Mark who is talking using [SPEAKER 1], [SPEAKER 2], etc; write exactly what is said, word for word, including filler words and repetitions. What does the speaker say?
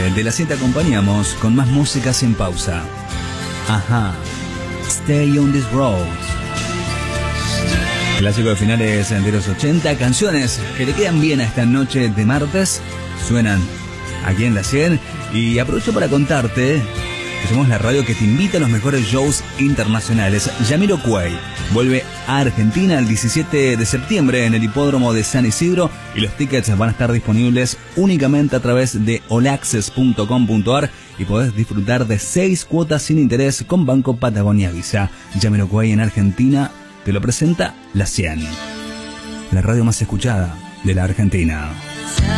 [SPEAKER 1] de la siete acompañamos con más música sin pausa. Ajá, Stay on this road. Clásico de finales de los ochenta, canciones que le quedan bien a esta noche de martes, suenan aquí en la cien. Y aprovecho para contarte que somos la radio que te invita a los mejores shows internacionales. Jamiroquai vuelve a Argentina el diecisiete de septiembre en el hipódromo de San Isidro y los tickets van a estar disponibles únicamente a través de all access punto com punto a r y podés disfrutar de seis cuotas sin interés con Banco Patagonia Visa. Jamiroquai en Argentina te lo presenta la cien, la radio más escuchada de la Argentina.